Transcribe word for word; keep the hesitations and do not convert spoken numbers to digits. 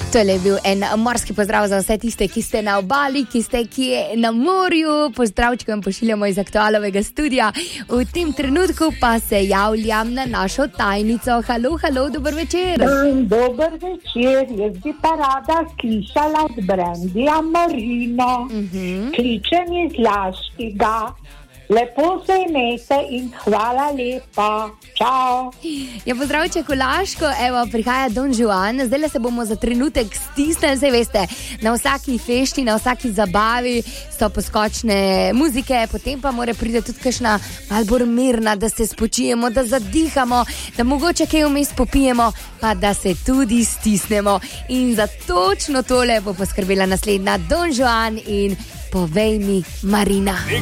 To je bil en morski pozdrav za vse tiste, ki ste na obali, ki ste kje na morju. Pozdravčko vam pošiljamo iz aktualovega studia. V tem trenutku pa se javljam na našo tajnico. Halo, halo, dober večer. Dober večer, jaz bi pa rada slišala z Brandija Marino. Uh-huh. Kličem iz Laškega. Lepo se imejte in hvala lepa. Čau. Ja, pozdravček v Laško, evo, prihaja Don Juan. Zdaj se bomo za trenutek stisnili, saj veste, na vsaki fešti, na vsaki zabavi so poskočne muzike, potem pa mora priti tudi kakšna malo bolj mirna, da se spočijemo, da zadihamo, da mogoče kaj vmes popijemo, pa da se tudi stisnemo. In za točno tole bo poskrbela naslednja Don Juan in Povej mi, Marina.